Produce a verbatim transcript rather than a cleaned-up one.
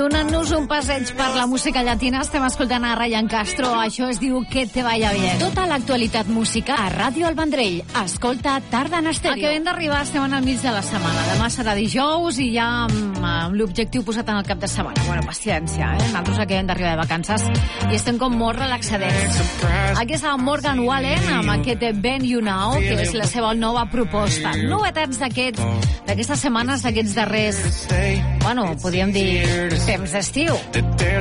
Donant-nos un passeig per la música llatina, estem escoltant a Ryan Castro. Això es diu Que te vaya bien. Tota l'actualitat musical a Ràdio El Vendrell. Escolta Tarda en Estèreo. Acabem d'arribar, estem en el mig de la setmana. Demà serà dijous i ja amb, amb l'objectiu posat en el cap de setmana. Bueno, paciència, eh? Nosaltres acabem d'arribar de vacances i estem com molt relaxadets. Aquí està Morgan Wallen amb aquest Ben You Know, que és la seva nova proposta. Novetats d'aquests, d'aquestes setmanes, d'aquests darrers, bueno, podríem dir temps d'estiu.